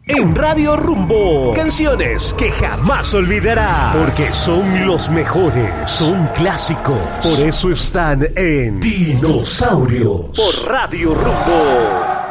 En Radio Rumbo, canciones que jamás olvidarás, porque son los mejores, son clásicos, por eso están en Dinosaurios, por Radio Rumbo.